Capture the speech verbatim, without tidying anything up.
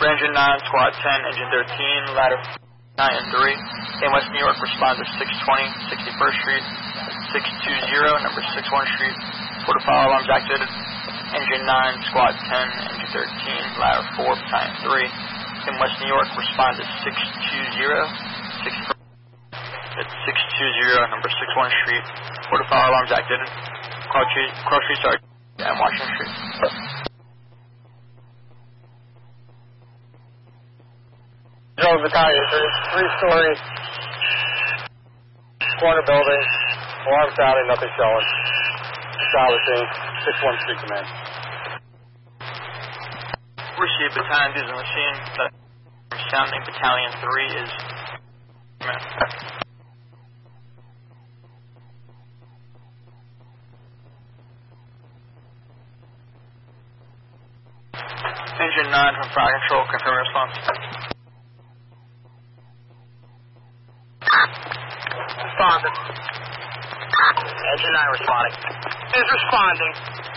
Engine nine, Squad ten, Engine thirteen, ladder nine and three. In West New York, responders six twenty, sixty-first Street, six two zero, number six one Street. Quarter fire alarms activated. Engine nine, Squad ten, Engine thirteen, ladder four, battalion three. In West New York, responders six two zero, sixty-first at six two zero, number six one Street. Quarter fire alarms activated. Cross Street, Cross Street, sorry, and Washington Street. Joe Battalion, three-story corner building, alarm sounding, nothing showing. Establishing, six one Street Command. Receive battalion is a machine. Sounding battalion three is. Engine nine from fire control, confirm response. Responding. Engine nine responding. Is responding.